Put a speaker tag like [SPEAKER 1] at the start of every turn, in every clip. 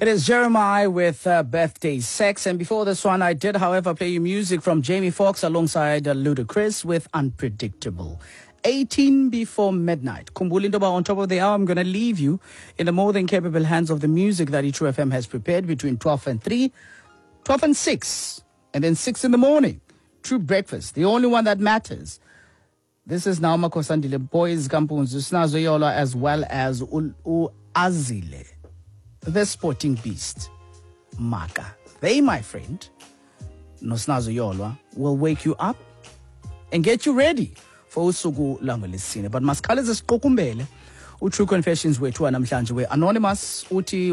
[SPEAKER 1] It is Jeremiah with Birthday Sex. And before this one, I did, however, play you music from Jamie Foxx alongside Ludacris with Unpredictable. 18 before midnight. Khumbula into on top of the hour, I'm going to leave you in the more than capable hands of the music that True FM has prepared between 12 and 3, 12 and 6, and then 6 in the morning. True breakfast, the only one that matters. This is now Makosandile Boys Kampunzu Snazo Yola as well as Azile, the sporting beast. Maka. They, my friend, Nosnazo Yola, will wake you up and get you ready for usuku langolisine. But maskale zesiqokumbele uTrue Confessions wethu namhlanje we Anonymous uthi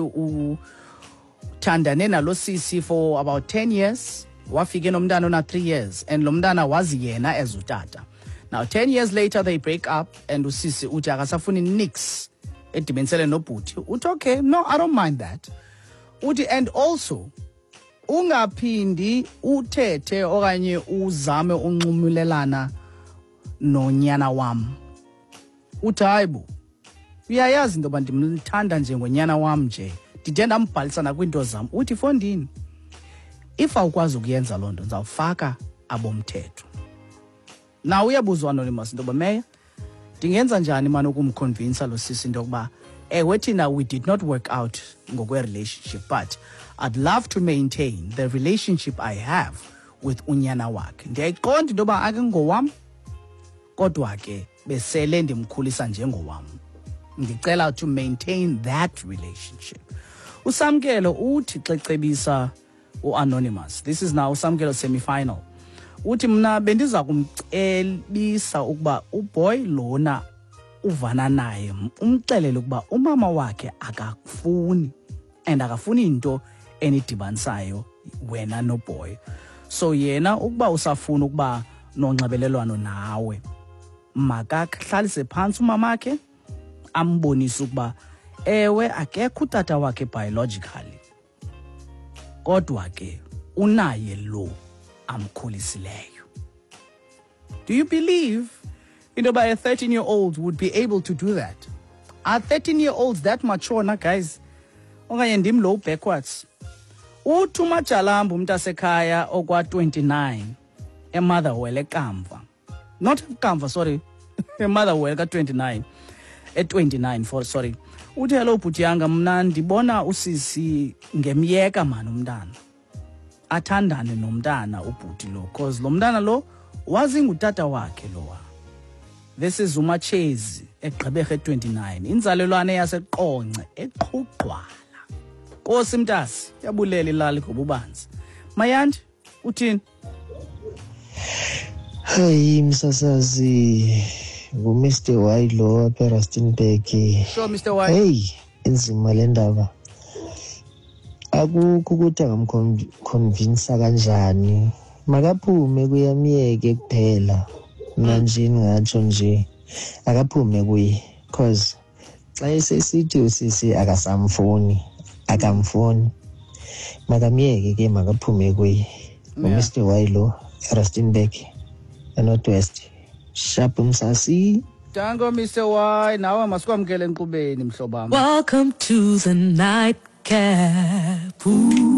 [SPEAKER 1] uthandane nalo sisi for about 10 years. Wafike nomntana ona 3 years and lo mntana wazi yena as utata. Now 10 years later they break up and usisi uthi akasafuni nix edibenisele nobhuti. Uthi okay, no, I don't mind that. Uthi and also ungaphindi uthethe okanye uzame unxumulelana nonyana wam. Uthi hayibo uyayazi into ba ndimthanda nje ngonyana wam nje ndide ndambhalisana kwinto zam. Uthi fondini if awukwazi ukuyenza lonto ndizawufaka abomthetho. Now uyabuzwa Anonymous into ba meya ndingenza njani manje ukumconvince lo sisi into kuba thina we did not work out ngokwe relationship, but I'd love to maintain the relationship I have with unyana wakhe. Ndiyayiqonda into ba ake ngowam kodwa ke besele ndimkhulisa njengowam. Ngicela to maintain that relationship. Usamkelo uthi xecebisa uAnonymous. This is now Usamkelo semi-final. Uthi mna bendiza kumcebisa ukuba uboy lona uvana naye umxelele ukuba umama wakhe akafuni and akafuni into enidibanisayo wena no boy. So yena ukuba usafuna ukuba nonxebelelwano nawe makahlalise phansi umama wakhe ambonise ukuba ewe akekho utata wakhe biologically kodwa ke unaye lo amkhulisileyo. Do you believe by a 13-year-old would be able to do that? Are 13-year-olds that mature na guys? Okanye ndim low backwards. UThumajalambo mntasekhaya okwa 29 eMotherwell ekamva. Not Kamva, sorry. eMotherwell ka 29. At 29 for sorry. Uthi hello bhuti yanga mna ndibona usisi ngemyeka man umntana. Athandane nomntana ubhuti lo cause lo mntana lo wazi ngutata wakhe lowa. This is Umachezi eGqeberhe 29 inzalelwane yaseQonce eQhuqwala. Nkosi mntasi yabulela ilali ngobubanzi. Mayandi uthini?
[SPEAKER 2] Hey msasazi nguMr Y lo apha Rustenburg.
[SPEAKER 1] Sure Mr Y.
[SPEAKER 2] Hey inzima le ndaba. Akukho ukuthi angamconvince kanjani. Makaphume kuyamiyeke kuphela. Manje ngatsho nje akaphume kuye cause xa esesithi usisi akasamfoni akamfoni makamiyeke ke makaphume kuye. Mr Y lo Rustenburg eNorthwest sharp msasi.
[SPEAKER 1] Dango Mr Y, nawe masikwamkele enkqubeni mhlobam.
[SPEAKER 3] Welcome to the nightcap. Ooh.